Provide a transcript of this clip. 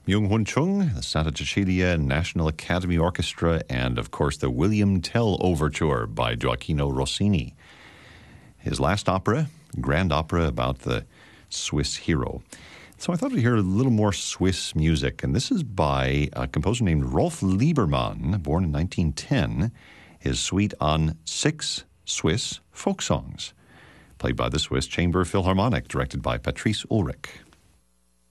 Myung-Hun Chung, the Santa Cecilia National Academy Orchestra, and, of course, the William Tell Overture by Gioacchino Rossini. His last opera, grand opera about the Swiss hero. So I thought we'd hear a little more Swiss music, and this is by a composer named Rolf Liebermann, born in 1910. His suite on 6 Swiss folk songs, played by the Swiss Chamber Philharmonic, directed by Patrice Ulrich.